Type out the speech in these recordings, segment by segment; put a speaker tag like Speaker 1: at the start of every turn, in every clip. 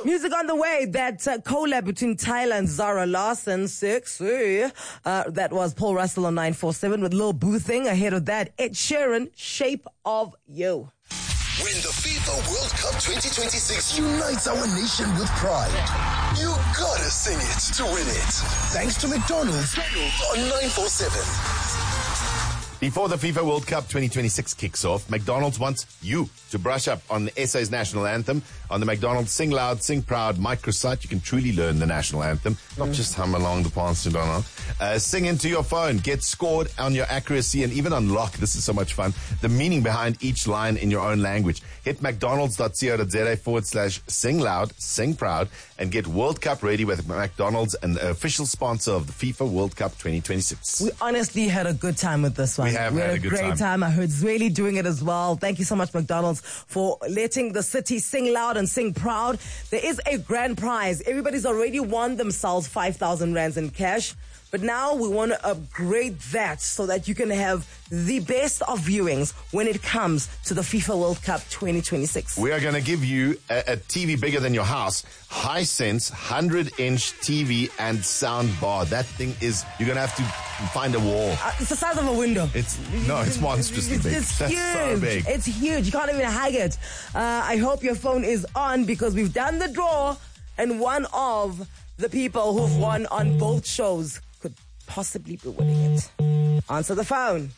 Speaker 1: Music on the way. That collab between Tyler and Zara Larsson, sexy. That was Paul Russell on 947 with Lil Boo Thing. Ahead of that, Ed Sheeran, Shape of You.
Speaker 2: When the FIFA World Cup 2026 unites our nation with pride, you gotta sing it to win it. Thanks to McDonald's on 947.
Speaker 3: Before the FIFA World Cup 2026 kicks off, McDonald's wants you to brush up on the SA's national anthem. On the McDonald's Sing Loud, Sing Proud microsite, you can truly learn the national anthem, not just hum along the pants and on. Sing into your phone, get scored on your accuracy, and even unlock, this is so much fun, the meaning behind each line in your own language. Hit mcdonalds.co.za/sing loud, sing proud, and get World Cup ready with McDonald's, an official sponsor of the FIFA World Cup 2026.
Speaker 1: We honestly had a good time with this one.
Speaker 3: We have had a good
Speaker 1: great time. I heard Zweli doing it as well. Thank you so much, McDonald's, for letting the city sing loud and sing proud. There is a grand prize. Everybody's already won themselves 5,000 rands in cash. But now we want to upgrade that so that you can have the best of viewings when it comes to the FIFA World Cup 2026.
Speaker 3: We are going to give you a TV bigger than your house, Hisense 100-inch TV and sound bar. That thing is, you're going to have to find a wall.
Speaker 1: It's the size of a window.
Speaker 3: It's monstrously big.
Speaker 1: It's
Speaker 3: That's
Speaker 1: huge.
Speaker 3: so big.
Speaker 1: It's huge. You can't even hang it. I hope your phone is on because we've done the draw and one of the people who've won on both shows could possibly be winning it. Answer the phone.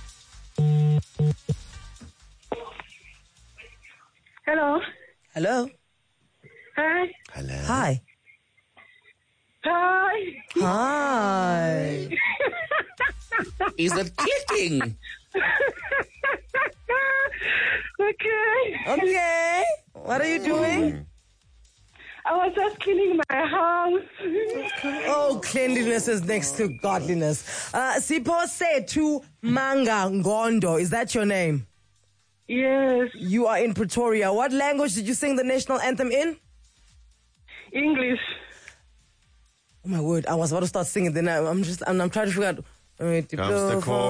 Speaker 4: Hello.
Speaker 1: Hello.
Speaker 4: Hi.
Speaker 3: Hello.
Speaker 1: Hi.
Speaker 4: Hi.
Speaker 1: Hi.
Speaker 3: Is it clicking?
Speaker 1: Okay. What are you doing?
Speaker 4: I was just cleaning my house.
Speaker 1: Oh, cleanliness is next to godliness. Sipho Sethu Manga Ngondo. Is that your name?
Speaker 4: Yes.
Speaker 1: You are in Pretoria. What language did you sing the national anthem in?
Speaker 4: English.
Speaker 1: Oh my word! I was about to start singing. Then I'm trying to figure out.
Speaker 3: Comes the call.